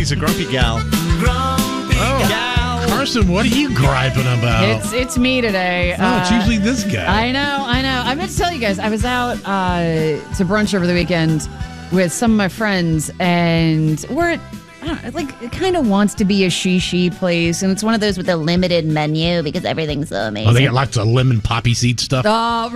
She's a grumpy gal. Carson, what are you griping about? It's me today. It's usually this guy. I know. I meant to tell you guys, I was out to brunch over the weekend with some of my friends, and we're it kind of wants to be a she place, and it's one of those with a limited menu because everything's so amazing. Oh, they got lots of lemon poppy seed stuff. Oh,